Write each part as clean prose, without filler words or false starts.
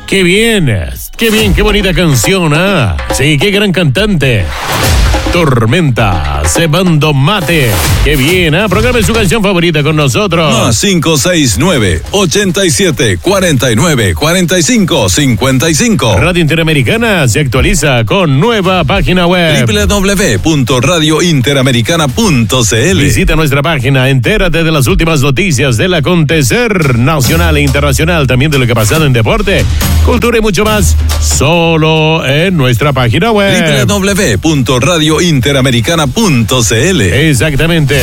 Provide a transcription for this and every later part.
Qué bien, qué bonita canción, ¿ah? Sí, qué gran cantante. Tormenta, cebando mate. Qué bien, ¿ah? Programe su canción favorita con nosotros. Más 569-87-49-45-55. Radio Interamericana se actualiza con nueva página web. www.radiointeramericana.cl. Visita nuestra página, entérate de las últimas noticias del acontecer nacional e internacional, también de lo que ha pasado en deporte, cultura y mucho más, solo en nuestra página web. www.radiointeramericana.cl. Exactamente,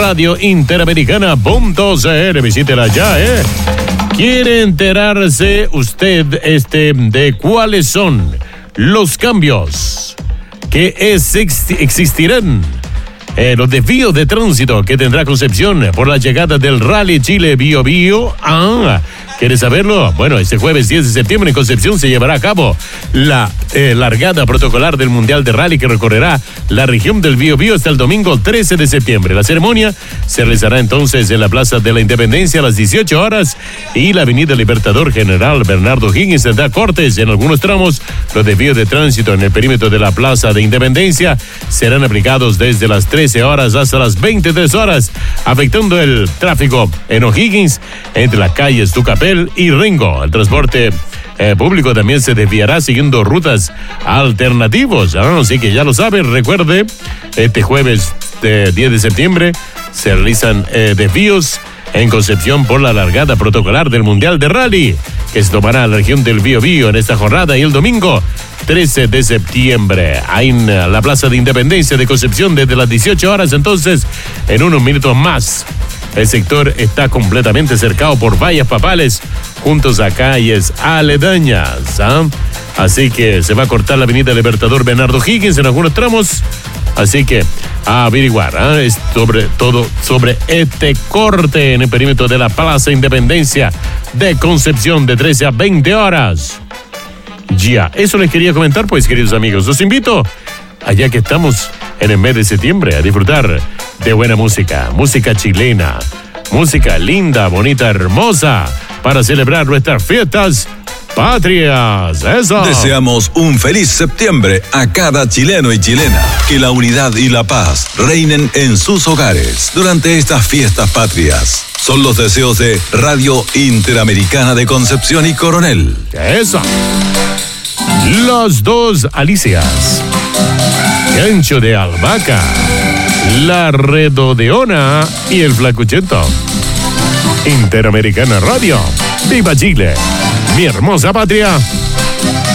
radiointeramericana.cl. Visítela ya, ¿eh? ¿Quiere enterarse usted de cuáles son los cambios que existirán? Los desvíos de tránsito que tendrá Concepción por la llegada del Rally Chile Bio Bio. ¿Quieres saberlo? Bueno, este jueves 10 de septiembre en Concepción se llevará a cabo la largada protocolar del Mundial de Rally que recorrerá la región del Biobío hasta el domingo 13 de septiembre. La ceremonia se realizará entonces en la Plaza de la Independencia a las 18 horas y la Avenida Libertador General Bernardo Higgins tendrá cortes en algunos tramos. Los desvíos de tránsito en el perímetro de la Plaza de Independencia serán aplicados desde las 13 horas hasta las 23 horas, afectando el tráfico en O'Higgins entre las calles Tucapel y Ringo. El transporte público también se desviará siguiendo rutas alternativas. Así que ya lo sabe, recuerde, este jueves 10 de septiembre se realizan desvíos en Concepción por la largada protocolar del Mundial de Rally que se tomará en la región del Biobío en esta jornada y el domingo 13 de septiembre ahí en la Plaza de Independencia de Concepción desde las 18 horas. Entonces, en unos minutos más, el sector está completamente cercado por vallas papales juntos a calles aledañas. Así que se va a cortar la Avenida Libertador Bernardo Higgins en algunos tramos. Así que a averiguar es sobre este corte en el perímetro de la Plaza Independencia de Concepción de 13 a 20 horas. Ya, eso les quería comentar, pues, queridos amigos. Los invito, allá que estamos en el mes de septiembre, a disfrutar de buena música, música chilena, música linda, bonita, hermosa, para celebrar nuestras fiestas patrias. Eso. Deseamos un feliz septiembre a cada chileno y chilena. Que la unidad y la paz reinen en sus hogares durante estas fiestas patrias. Son los deseos de Radio Interamericana de Concepción y Coronel. Eso. Los dos Alicias. Gancho de Albahaca. La Redodeona y el Flacuchento. Interamericana Radio. ¡Viva Chile! Mi hermosa patria.